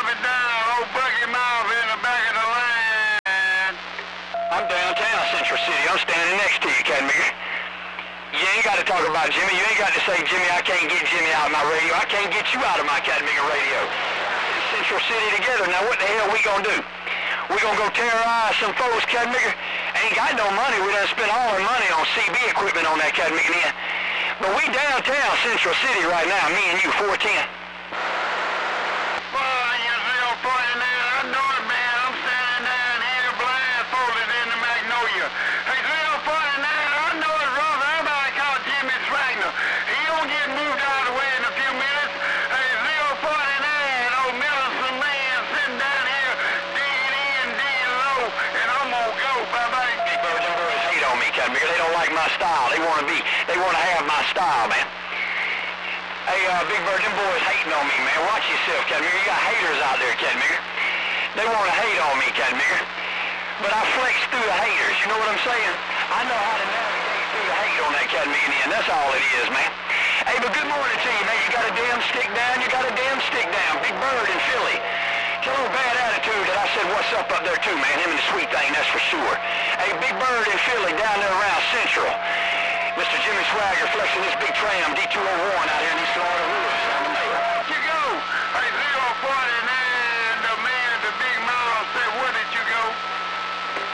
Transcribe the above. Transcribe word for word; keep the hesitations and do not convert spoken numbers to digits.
it down. Old Bucky Miles in the back of the line. I'm downtown Central City. I'm standing next to you, Cadmicker. You ain't got to talk about Jimmy. You ain't got to say, Jimmy, I can't get Jimmy out of my radio. I can't get you out of my Cadmicker radio. Central City together. Now, what the hell we gonna do? We gonna go terrorize some folks, Cadmicker? Ain't got no money. We done spent all our money on C B equipment on that Cadmicker. But we downtown Central City right now, me and you, four ten. Boy, you zero forty-nine. I know it, man. I'm standing down here blindfolded in the Magnolia. Hey, zero forty-nine, I know it, brother. Everybody call Jimmy Swagner. He don't get moved out of the way in a few minutes. Hey, zero forty-nine, old Millicent man sitting down here digging in, digging low, and I'm gonna go. Bye-bye. Big Bird, them boys hate on me, Cadmicker. They don't like my style. They wanna be, they wanna have my style, man. Hey, uh, Big Bird, them boys hating on me, man. Watch yourself, Cadmicker. You got haters out there, Cadmicker. They want to hate on me, Cadmicker. But I flex through the haters. You know what I'm saying? I know how to navigate through the hate on that Cadmicker, and that's all it is, man. Hey, but good morning to you, man. You got a damn stick down. You got a damn stick down. Big Bird in Philly. It's a little bad attitude that I said what's up up there, too, man. Him and the sweet thing, that's for sure. Hey, Big Bird in Philly down there around Central. Mister Jimmy Swagger flexing this big tram, D two oh one out here in East Florida Woods. Where you go? Hey, zero forty-nine.